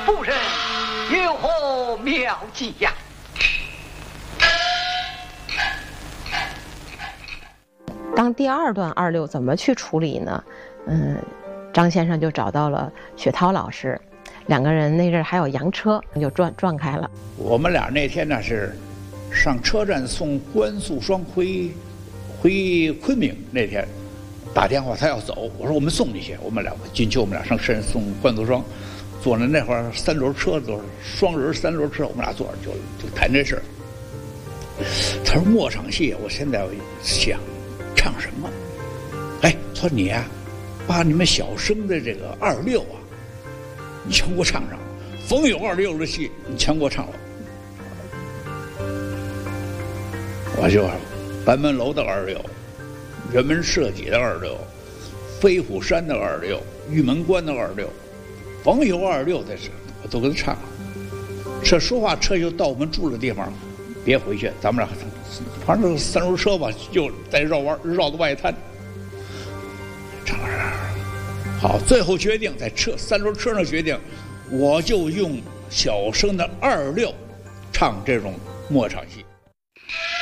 夫人有何妙计呀？ 当第二段二六怎么去处理呢？张先生就找到了雪涛老师，两个人那阵还有洋车，就撞开了。 我们俩那天呢是上车站送关素霜回昆明那天，打电话他要走，我说我们送你去。我们俩金秋，我们俩上山送关素霜，坐着那会儿3轮车都是双人3轮车，我们俩坐着就谈这事儿。他说末场戏，我现在想唱什么？哎，他说你呀，把你们小生的这个26啊，你全给我唱上。逢有26的戏，你全给我唱了。我就班门楼的26，人文社稷的26，飞虎山的26，玉门关的26，逢有26的事，我都给他唱了。这说话车就到我们住的地方，别回去，咱们俩反正3轮车吧，就再绕弯绕到外滩。唱好，最后决定在3轮车上决定，我就用小生的26唱这种末场戏。